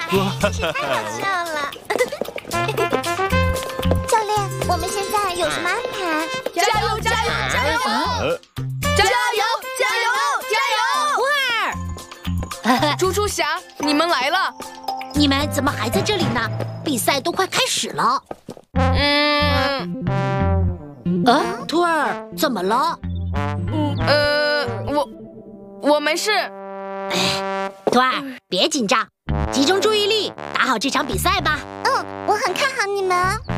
太好笑了。教练，我们现在有什么安排？ 加油！加油！加油！加油！加油！加油！猪猪侠，你们来了。 你们怎么还在这里呢？比赛都快开始了。兔儿，怎么了？ 我没事。 兔儿，别紧张，集中注意力，打好这场比赛吧。 我很看好你们。